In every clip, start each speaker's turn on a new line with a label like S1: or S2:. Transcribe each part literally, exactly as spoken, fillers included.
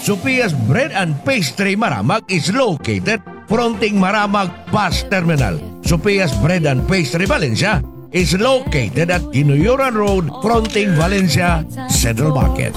S1: Sophia's Bread and Pastry Maramag is located fronting Maramag Bus Terminal. Sophia's Bread and Pastry Valencia is located at Ginuyuran Road fronting Valencia Central Market.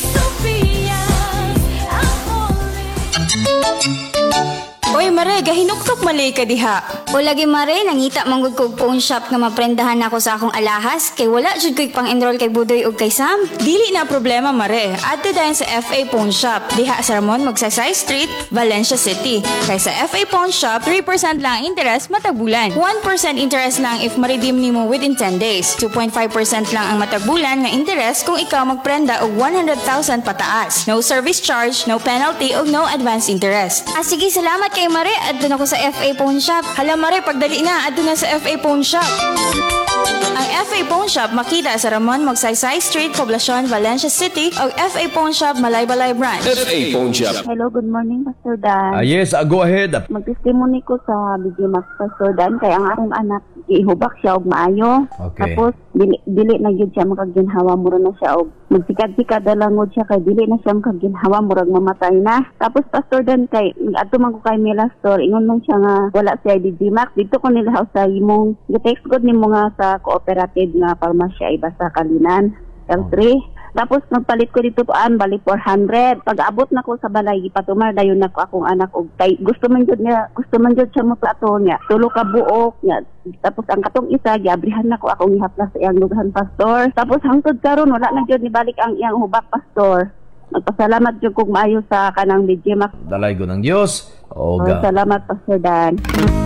S2: Oy Mare, gahinuktok malay ka diha.
S3: O lagi Mare, nangita manggod kog phone shop nga maprendahan ako sa akong alahas kay wala jud ko'y pang-enroll kay Budoy ug kay Sam.
S2: Dili na problema Mare, adto dayon sa F A Phone Shop diha sa Ramon Magsaysay Street, Valencia City. Kay sa F A Phone Shop, three percent lang ang interest matag bulan. one percent interest lang if ma-redeem nimo within ten days. two point five percent lang ang matag bulan nga interest kung ikaw magprenda og one hundred thousand pataas. No service charge, no penalty ug no advance interest.
S3: Ah sige, salamat kay Mare. Adto na ko sa F A Phone Shop.
S2: Hala Mare, pagdali na, adto na sa F A Phone Shop. Ang F A Phone Shop makita sa Ramon Magsaysay Street, Poblacion, Valencia City o F A Phone Shop, Malaybalay Branch.
S4: F A Phone Shop.
S5: Hello, good morning, Pastor Dan.
S6: Ah, yes, uh, go ahead.
S5: Mag-testimony ko sa B G Max, Pastor Dan, kaya ang akong anak, ihubak siya og maayo.
S6: Okay.
S5: Tapos, dili, dili na yun siya makaginhawa, mura na siya og magsikad-sikad na langod siya, kay dili na siya makaginhawa, murag mamatay na. Tapos, Pastor Dan, kay, ato man ko kay Mila Store, ingon mong siya nga, wala siya B G Max. Dito ko nila sa imong, gitext ko nimo nga sa cooperative nga parmasya iba sa Kalinan, L three. Tapos nagpalit ko dito paan, bali four hundred. Pag abot na ko sa balay, ipatumar dayon na ko akong anak og kay gusto man jud niya, gusto man jud siya mo plato niya. Tulo ka buok niya. Tapos ang katong isa, giabrihan na ko akong ihaplas sa iyang lughan, Pastor. Tapos hangtod karon wala na jud ni balik ang iyang hubak, Pastor. Magpasalamat jud kog maayo sa kanang B G Max.
S6: Dalay ko ng Diyos. O
S5: Oh, salamat, Pastor Dan.